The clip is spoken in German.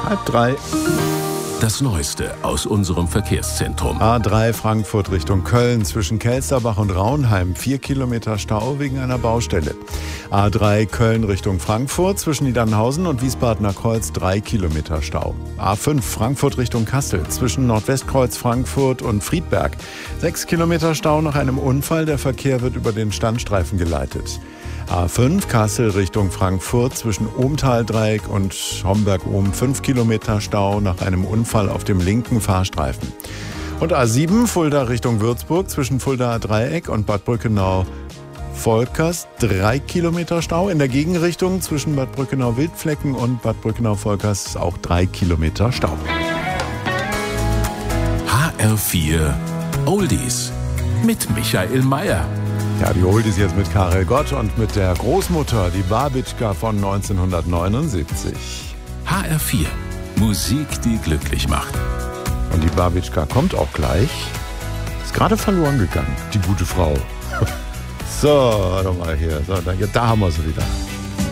2:30. Das Neueste aus unserem Verkehrszentrum. A3 Frankfurt Richtung Köln zwischen Kelsterbach und Raunheim 4 Kilometer Stau wegen einer Baustelle. A3 Köln Richtung Frankfurt zwischen Niedernhausen und Wiesbadener Kreuz 3 Kilometer Stau. A5 Frankfurt Richtung Kassel zwischen Nordwestkreuz Frankfurt und Friedberg 6 Kilometer Stau nach einem Unfall. Der Verkehr wird über den Standstreifen geleitet. A5 Kassel Richtung Frankfurt zwischen Ohmtal-Dreieck und Homberg-Ohm 5 Kilometer Stau nach einem Unfall auf dem linken Fahrstreifen. Und A7 Fulda Richtung Würzburg zwischen Fuldaer Dreieck und Bad Brückenau-Volkers 3 Kilometer Stau. In der Gegenrichtung zwischen Bad Brückenau-Wildflecken und Bad Brückenau-Volkers auch 3 Kilometer Stau. HR4 Oldies mit Michael Mayer. Ja, die Oldies jetzt mit Karel Gott und mit der Großmutter, die Babitschka von 1979. HR4 Musik, die glücklich macht. Und die Babitschka kommt auch gleich. Ist gerade verloren gegangen, die gute Frau. So, warte mal hier. So, da haben wir sie wieder.